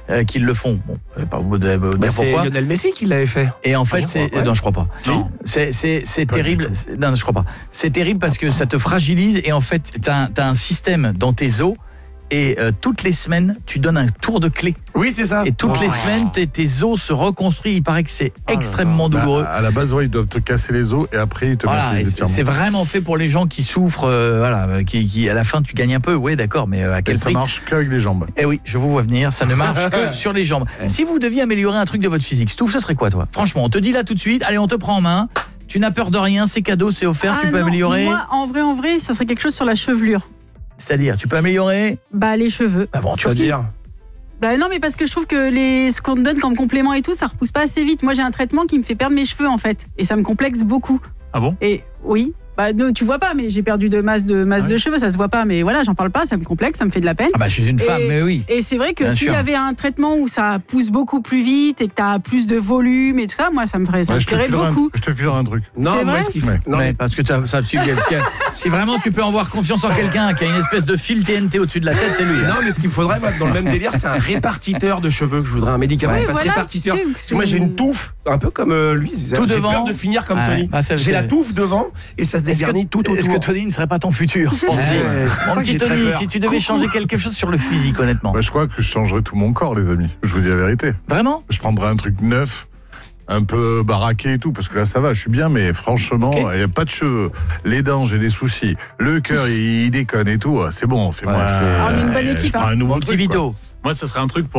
qui le font. Bon, pas vous dire c'est pourquoi. Lionel Messi qui l'avait fait. Et en fait, non, je crois pas. Non. C'est terrible. Non, je crois pas. C'est terrible parce que ça te fragilise et en fait, t'as un système dans tes os. Et toutes les semaines, tu donnes un tour de clé. Oui, c'est ça. Et toutes les semaines, tes os se reconstruisent. Il paraît que c'est extrêmement douloureux. À la base, ils doivent te casser les os et après, ils te mettent les étirements. C'est vraiment fait pour les gens qui souffrent, qui à la fin, tu gagnes un peu. Oui, d'accord, mais à quel prix ? Ça marche qu'avec les jambes. Eh oui, je vous vois venir, ça ne marche que sur les jambes. Si vous deviez améliorer un truc de votre physique, Stouff, ce serait quoi, toi ? Franchement, on te dit là tout de suite, allez, on te prend en main. Tu n'as peur de rien, c'est cadeau, c'est offert, tu peux améliorer. Moi, en vrai, ça serait quelque chose sur la chevelure. C'est-à-dire, tu peux améliorer les cheveux. Bah bon, tu veux dire non, mais parce que je trouve que ce qu'on te donne comme complément et tout, ça repousse pas assez vite. Moi, j'ai un traitement qui me fait perdre mes cheveux, en fait. Et ça me complexe beaucoup. Ah bon ? Et oui. Non, tu vois pas, mais j'ai perdu de masse de cheveux, ça se voit pas, mais voilà, j'en parle pas, ça me complexe, ça me fait de la peine. Je suis une femme, mais oui. Et c'est vrai que s'il y avait un traitement où ça pousse beaucoup plus vite et que t'as plus de volume et tout ça, moi ça me plairait beaucoup. Je te filerai un truc. Non, moi ce qu'il faut. Non, mais parce que si vraiment tu peux avoir confiance en quelqu'un qui a une espèce de fil TNT au-dessus de la tête, c'est lui. Non, mais ce qu'il faudrait, moi, dans le même délire, c'est un répartiteur de cheveux que je voudrais, un médicament qui fasse répartiteur. Parce que moi j'ai une touffe, un peu comme lui. Tout j'ai devant. peur de finir comme Tony. J'ai la touffe devant et ça se dégarnit tout autour. Est-ce que Tony ne serait pas ton futur ? Mon petit Tony, si tu devais changer quelque chose sur le physique, honnêtement. Je crois que je changerais tout mon corps, les amis. Je vous dis la vérité. Vraiment ? Je prendrais un truc neuf, un peu baraqué et tout, parce que là ça va, je suis bien, mais franchement, il n'y a pas de cheveux. Les dents, j'ai des soucis. Le cœur, il déconne et tout. C'est bon, fais-moi. On est une bonne équipe. Je prends un nouveau Mon petit truc, quoi. Vito. Moi, ce serait un truc pour